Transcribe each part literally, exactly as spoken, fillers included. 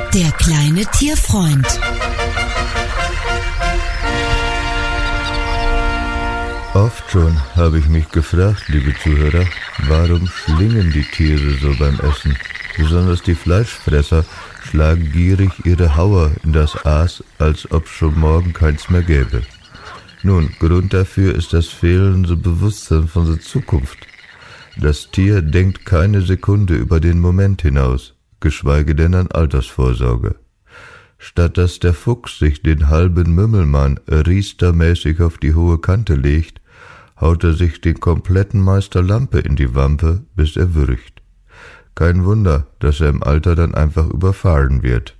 Der kleine Tierfreund. Oft schon habe ich mich gefragt, liebe Zuhörer, warum schlingen die Tiere so beim Essen? Besonders die Fleischfresser schlagen gierig ihre Hauer in das Aas, als ob schon morgen keins mehr gäbe. Nun, Grund dafür ist das fehlende Bewusstsein von der Zukunft. Das Tier denkt keine Sekunde über den Moment hinaus, geschweige denn an Altersvorsorge. Statt dass der Fuchs sich den halben Mümmelmann riestermäßig auf die hohe Kante legt, haut er sich den kompletten Meister Lampe in die Wampe, bis er würgt. Kein Wunder, dass er im Alter dann einfach überfahren wird.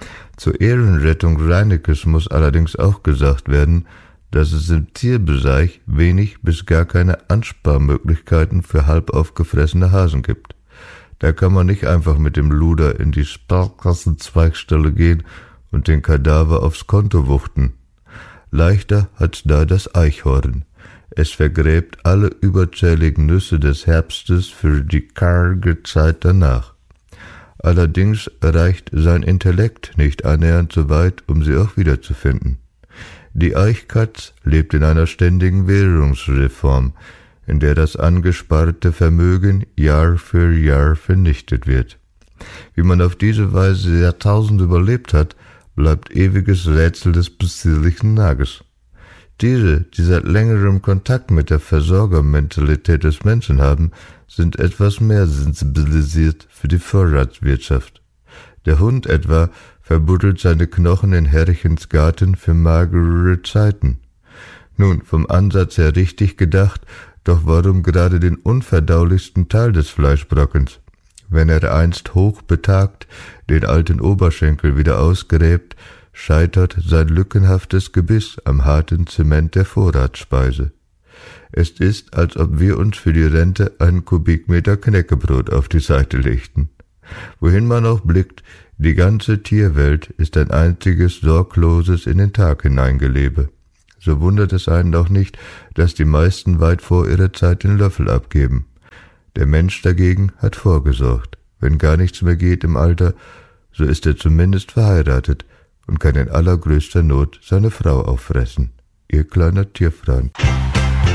Zur Ehrenrettung Reinekes muss allerdings auch gesagt werden, dass es im Tierbereich wenig bis gar keine Ansparmöglichkeiten für halb aufgefressene Hasen gibt. Da kann man nicht einfach mit dem Luder in die Sparkassenzweigstelle gehen und den Kadaver aufs Konto wuchten. Leichter hat da das Eichhorn. Es vergräbt alle überzähligen Nüsse des Herbstes für die karge Zeit danach. Allerdings reicht sein Intellekt nicht annähernd so weit, um sie auch wiederzufinden. Die Eichkatz lebt in einer ständigen Währungsreform, in der das angesparte Vermögen Jahr für Jahr vernichtet wird. Wie man auf diese Weise Jahrtausende überlebt hat, bleibt ewiges Rätsel des possierlichen Nages. Tiere, die seit längerem Kontakt mit der Versorgermentalität des Menschen haben, sind etwas mehr sensibilisiert für die Vorratswirtschaft. Der Hund etwa verbuddelt seine Knochen in Herrchens Garten für magerere Zeiten. Nun, vom Ansatz her richtig gedacht, doch warum gerade den unverdaulichsten Teil des Fleischbrockens? Wenn er einst hochbetagt den alten Oberschenkel wieder ausgräbt, scheitert sein lückenhaftes Gebiss am harten Zement der Vorratsspeise. Es ist, als ob wir uns für die Rente einen Kubikmeter Knäckebrot auf die Seite legten. Wohin man auch blickt, die ganze Tierwelt ist ein einziges sorgloses in den Tag hineingelebe. So wundert es einen auch nicht, dass die meisten weit vor ihrer Zeit den Löffel abgeben. Der Mensch dagegen hat vorgesorgt. Wenn gar nichts mehr geht im Alter, so ist er zumindest verheiratet und kann in allergrößter Not seine Frau auffressen. Ihr kleiner Tierfreund.